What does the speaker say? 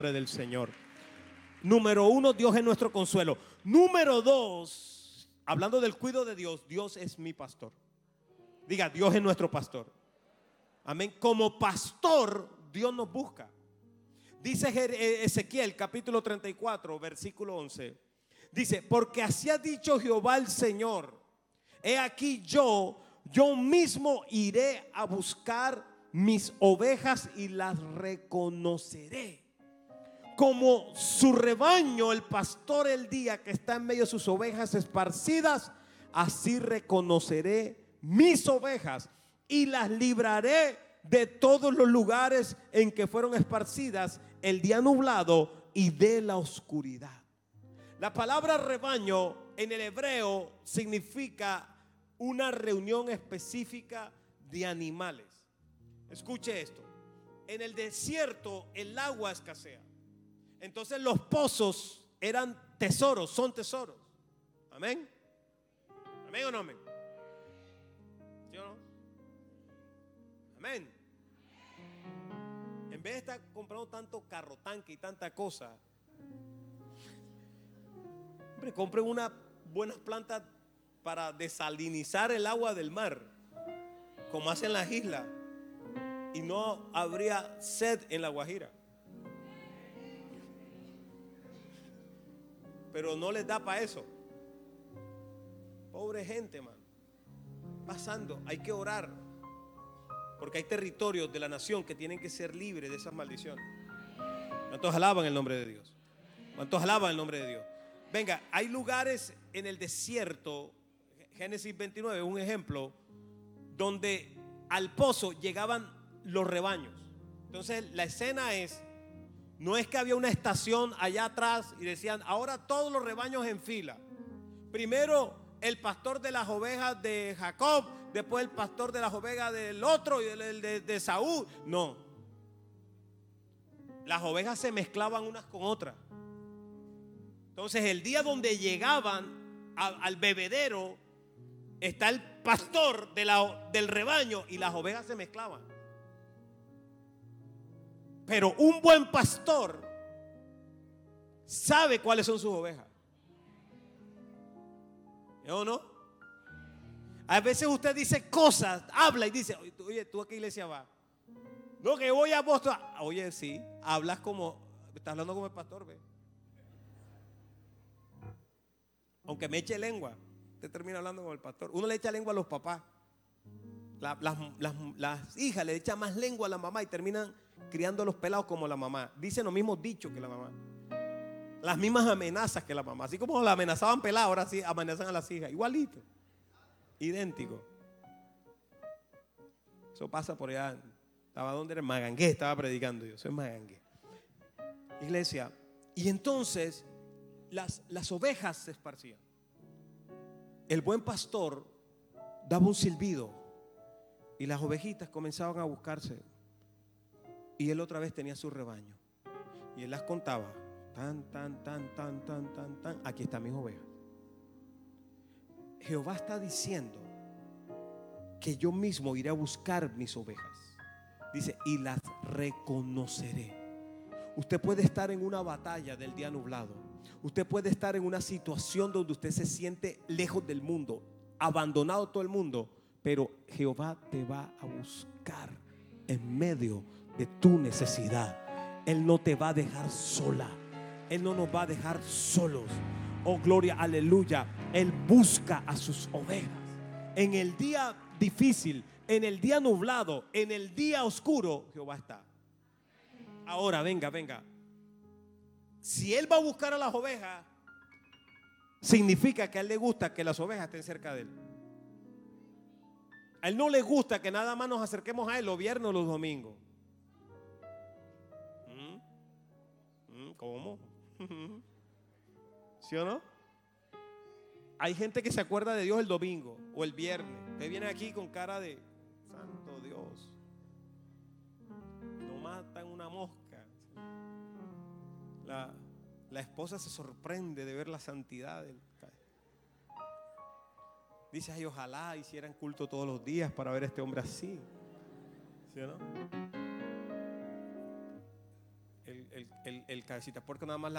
del Señor. Número uno, Dios es nuestro consuelo. Número dos, hablando del cuidado de Dios, Dios es mi pastor. Diga, Dios es nuestro pastor. Amén. Como pastor, Dios nos busca. Dice Ezequiel capítulo 34, versículo 11. Dice, porque así ha dicho Jehová el Señor: he aquí yo mismo iré a buscar mis ovejas y las reconoceré. Como su rebaño, el pastor el día que está en medio de sus ovejas esparcidas, así reconoceré mis ovejas y las libraré de todos los lugares en que fueron esparcidas el día nublado y de la oscuridad. La palabra rebaño en el hebreo significa una reunión específica de animales. Escuche esto: en el desierto el agua escasea. Entonces los pozos eran tesoros, son tesoros. Amén. Amén o no amén. ¿Sí o no? Amén. En vez de estar comprando tanto carro tanque y tanta cosa, hombre, compren unas buenas plantas para desalinizar el agua del mar, como hacen las islas, y no habría sed en La Guajira. Pero no les da para eso. Pobre gente, man. Pasando, hay que orar, porque hay territorios de la nación que tienen que ser libres de esas maldiciones. ¿Cuántos alaban el nombre de Dios? ¿Cuántos alaban el nombre de Dios? Venga, hay lugares en el desierto, Génesis 29 es un ejemplo, donde al pozo llegaban los rebaños. Entonces la escena es, no es que había una estación allá atrás y decían, ahora todos los rebaños en fila. Primero el pastor de las ovejas de Jacob, después el pastor de las ovejas del otro y de Saúl. No. Las ovejas se mezclaban unas con otras. Entonces el día donde llegaban al bebedero, está el pastor del rebaño y las ovejas se mezclaban. Pero un buen pastor sabe cuáles son sus ovejas. ¿O no? A veces usted dice cosas, habla y dice, oye, ¿tú a qué iglesia vas? No, que voy a Boston. Oye, sí, hablas como, estás hablando como el pastor, ¿ve? Aunque me eche lengua, usted termina hablando como el pastor. Uno le echa lengua a los papás. Las hijas le echan más lengua a la mamá y terminan criando a los pelados como la mamá. Dicen los mismos dichos que la mamá. Las mismas amenazas que la mamá. Así como la amenazaban pelados, ahora sí amenazan a las hijas. Igualito. Idéntico. Eso pasa por allá. Estaba donde era Magangué, estaba predicando yo. Soy Magangué. Iglesia. Y entonces las ovejas se esparcían. El buen pastor daba un silbido y las ovejitas comenzaban a buscarse. Y él otra vez tenía su rebaño. Y él las contaba. Tan. Aquí están mis ovejas. Jehová está diciendo que yo mismo iré a buscar mis ovejas. Dice, y las reconoceré. Usted puede estar en una batalla del día nublado. Usted puede estar en una situación donde usted se siente lejos del mundo, abandonado todo el mundo, pero Jehová te va a buscar en medio de tu necesidad. Él no te va a dejar sola. Él no nos va a dejar solos. Oh, gloria, aleluya. Él busca a sus ovejas. En el día difícil, en el día nublado, en el día oscuro, Jehová está. Ahora, venga. Si Él va a buscar a las ovejas, significa que a Él le gusta que las ovejas estén cerca de Él. A Él no le gusta que nada más nos acerquemos a Él los viernes o los domingos. ¿Cómo? ¿Sí o no? Hay gente que se acuerda de Dios el domingo o el viernes. Usted viene aquí con cara de santo Dios. No matan una mosca. La esposa se sorprende de ver la santidad del... Dice, ay, ojalá hicieran culto todos los días para ver a este hombre así. ¿Sí o no? el cabecita puerco nada más